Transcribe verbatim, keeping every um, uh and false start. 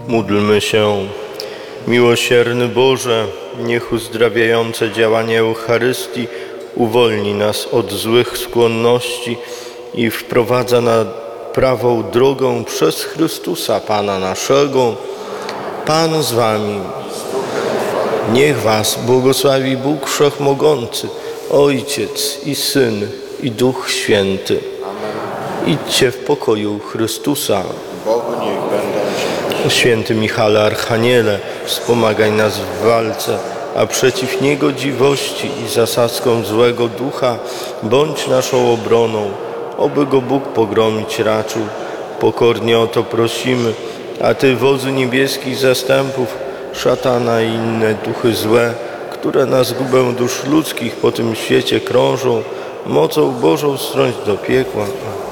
Módlmy się. Miłosierny Boże, niech uzdrawiające działanie Eucharystii uwolni nas od złych skłonności i wprowadza na prawą drogę przez Chrystusa, Pana naszego. Pan z wami. Niech was błogosławi Bóg Wszechmogący, Ojciec i Syn i Duch Święty. Idźcie w pokoju Chrystusa. Bogu niech będą dzięki. Święty Michale Archaniele, wspomagaj nas w walce, a przeciw niegodziwości i zasadzkom złego ducha bądź naszą obroną, oby go Bóg pogromić raczył. Pokornie o to prosimy, a Ty, wodzu niebieskich zastępów, szatana i inne duchy złe, które na zgubę dusz ludzkich po tym świecie krążą, mocą Bożą strąć do piekła.